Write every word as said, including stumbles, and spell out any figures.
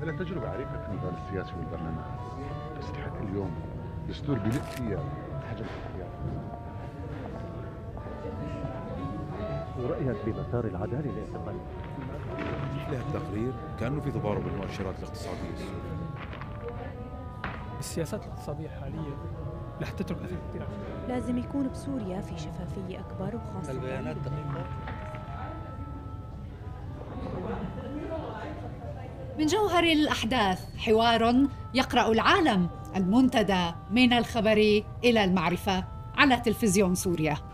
أنا تجربة عريقة في المجال السياسي والبرلمان، بس لحد اليوم دستور بيلق فيها حجم الخيار. ورأيك بمسار العدالة الاعتقالي؟ له التقرير كأنه في تضارب بالمؤشرات الاقتصادية السورية. السياسات الاقتصادية الحالية رح تترك أثر كثير. لازم يكون بسوريا في شفافية أكبر وخاصة البيانات دقيقة. من جوهر الأحداث حوار يقرأ العالم، المنتدى من الخبر إلى المعرفة على تلفزيون سوريا.